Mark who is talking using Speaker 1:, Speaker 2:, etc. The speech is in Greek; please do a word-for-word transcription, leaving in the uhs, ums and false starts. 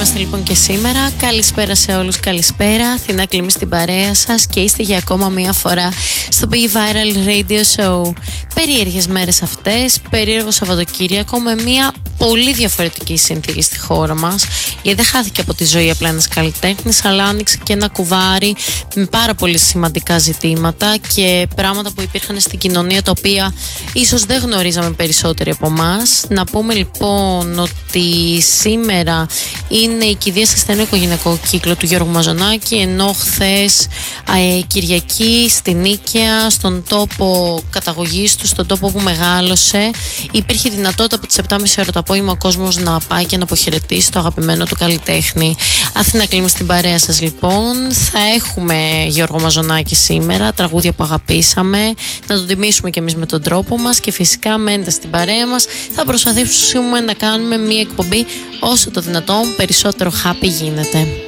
Speaker 1: είμαστε λοιπόν και σήμερα. Καλησπέρα σε όλους, καλησπέρα. Αθηνά Κλίμη στην παρέα σας και είστε για ακόμα μία φορά στο Be Viral Radio Show. Περίεργες μέρες αυτές, περίεργο Σαββατοκύριακο με μία πολύ διαφορετική συνθήκη στη χώρα μας. Γιατί δεν χάθηκε από τη ζωή απλά ένας καλλιτέχνης, αλλά άνοιξε και ένα κουβάρι με πάρα πολύ σημαντικά ζητήματα και πράγματα που υπήρχαν στην κοινωνία, τα οποία ίσως δεν γνωρίζαμε περισσότεροι από εμάς. Να πούμε λοιπόν ότι σήμερα είναι η κηδεία σε στενό οικογενειακό κύκλο του Γιώργου Μαζονάκη, ενώ χθες ε, Κυριακή στην Νίκαια, στον τόπο καταγωγής του, στον τόπο που μεγάλωσε, υπήρχε δυνατότητα από τις επτά και μισή ώρα το απόγευμα ο κόσμος να πάει και να αποχαιρετήσει το αγαπημένο του καλλιτέχνη. Αθηνά Κλίμη στην παρέα σας λοιπόν. Θα έχουμε Γιώργο Μαζονάκη σήμερα, τραγούδια που αγαπήσαμε, να τον τιμήσουμε κι εμείς με τον τρόπο μας και φυσικά μένετε στην παρέα μας. Θα προσπαθήσουμε να κάνουμε μια εκπομπή όσο το δυνατόν περισσότερο happy γίνεται.